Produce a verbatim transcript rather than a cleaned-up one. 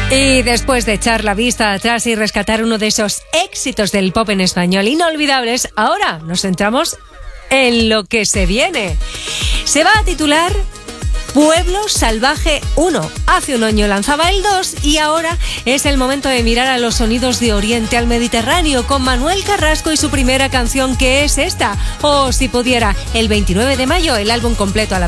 Y después de echar la vista atrás y rescatar uno de esos éxitos del pop en español inolvidables, ahora nos centramos en lo que se viene. Se va a titular Pueblo Salvaje uno. Hace un año lanzaba el dos y ahora es el momento de mirar a los sonidos de Oriente al Mediterráneo con Manuel Carrasco y su primera canción, que es esta, o si pudiera, el veintinueve de mayo, el álbum completo a la